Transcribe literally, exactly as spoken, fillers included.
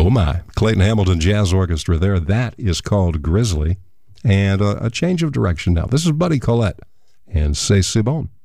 Oh, my. Clayton Hamilton Jazz Orchestra there. That is called Grizzly. And a, a change of direction now. This is Buddy Collette and C'est Si Bon.